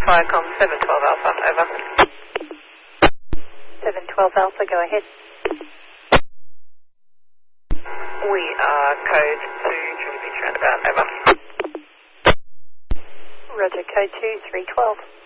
Viacom 712 Alpha, over. 712 Alpha, go ahead. We are code 2 Trinity Beach roundabout, over. Roger, code 2, 312.